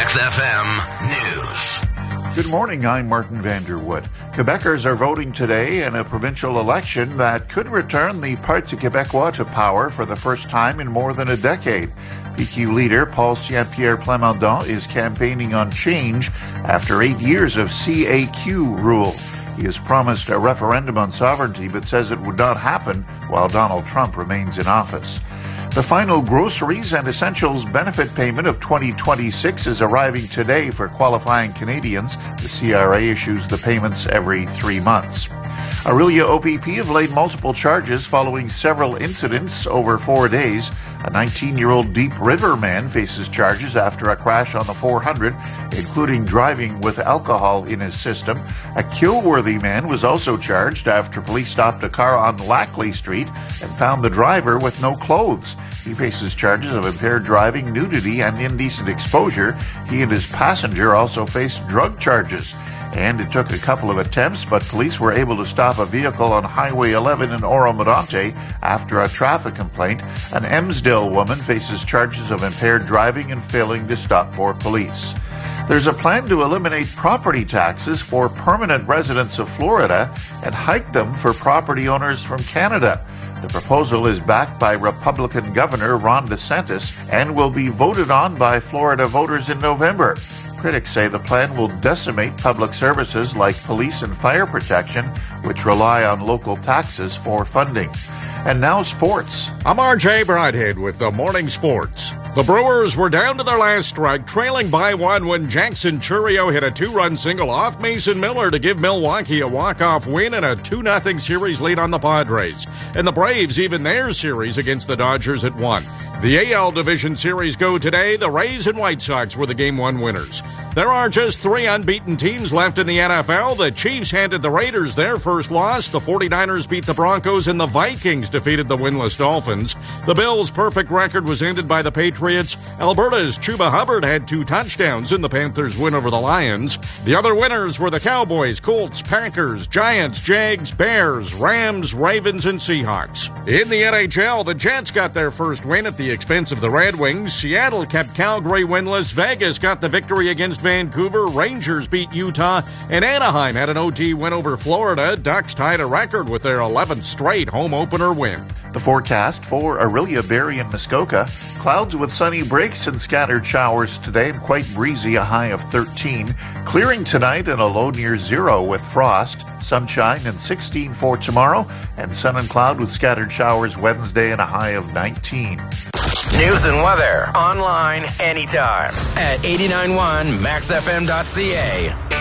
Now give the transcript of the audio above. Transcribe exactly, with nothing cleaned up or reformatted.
Max F M News. Good morning, I'm Martin Vanderwood. Quebecers are voting today in a provincial election that could return the Parti Québécois to power for the first time in more than a decade. P Q leader Paul Saint-Pierre Plamondon is campaigning on change after eight years of C A Q rule. He has promised a referendum on sovereignty but says it would not happen while Donald Trump remains in office. The final groceries and essentials benefit payment of twenty twenty-six is arriving today for qualifying Canadians. The C R A issues the payments every three months. Orillia O P P have laid multiple charges following several incidents over four days. A nineteen-year-old Deep River man faces charges after a crash on the four hundred, including driving with alcohol in his system. A Kilworthy man was also charged after police stopped a car on Lackley Street and found the driver with no clothes. He faces charges of impaired driving, nudity, and indecent exposure. He and his passenger also faced drug charges. And it took a couple of attempts, but police were able to stop a vehicle on Highway eleven in Oro-Medonte after a traffic complaint. An Emsdale woman faces charges of impaired driving and failing to stop for police. There's a plan to eliminate property taxes for permanent residents of Florida and hike them for property owners from Canada. The proposal is backed by Republican Governor Ron DeSantis and will be voted on by Florida voters in November. Critics say the plan will decimate public services like police and fire protection, which rely on local taxes for funding. And now sports. I'm R J Brighthead with the Morning Sports. The Brewers were down to their last strike, trailing by one when Jackson Chourio hit a two-run single off Mason Miller to give Milwaukee a walk-off win and a two nothing series lead on the Padres. And the Braves even their series against the Dodgers at one. The A L Division Series go today. The Rays and White Sox were the Game one winners. There are just three unbeaten teams left in the N F L. The Chiefs handed the Raiders their first loss. The forty-niners beat the Broncos, and the Vikings defeated the winless Dolphins. The Bills' perfect record was ended by the Patriots. Alberta's Chuba Hubbard had two touchdowns in the Panthers' win over the Lions. The other winners were the Cowboys, Colts, Packers, Giants, Jags, Bears, Rams, Ravens, and Seahawks. In the N H L, the Jets got their first win at the expense of the Red Wings. Seattle kept Calgary winless. Vegas got the victory against Vancouver. Rangers beat Utah, and Anaheim had an O T win over Florida. Ducks tied a record with their eleventh straight home opener win. The forecast for Orillia, Barrie, and Muskoka. Clouds with sunny breaks and scattered showers today, and quite breezy, a high of thirteen. Clearing tonight and a low near zero with frost. Sunshine and sixteen for tomorrow, and sun and cloud with scattered showers Wednesday and a high of nineteen. News and weather online anytime at eighty-nine point one max f m dot c a.